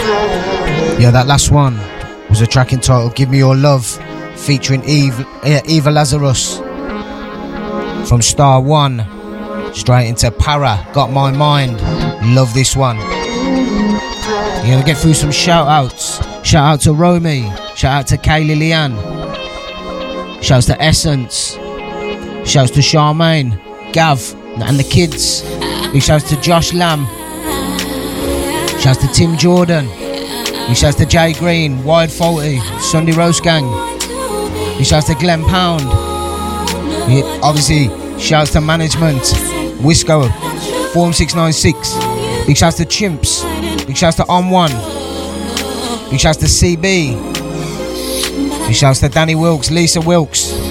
Yeah, that last one was a track entitled Give Me Your Love, featuring Eva Lazarus. From Star One, straight into Para, Got My Mind. Love this one. You're going to get through some shout-outs. Shout out to Romy. Shout out to Kaylee Leanne. Shouts to Essence. Shouts to Charmaine, Gav, and the kids. Big shouts to Josh Lamb. Shouts to Tim Jordan. Big shouts to Jay Green, Wild Faulty, Sunday Roast Gang. Big shouts to Glenn Pound. Obviously, shouts to management, Wisco, Form 696. Big shouts to Chimps. Big shouts to On One. Big shouts to CB. Big shouts to Danny Wilkes, Lisa Wilkes.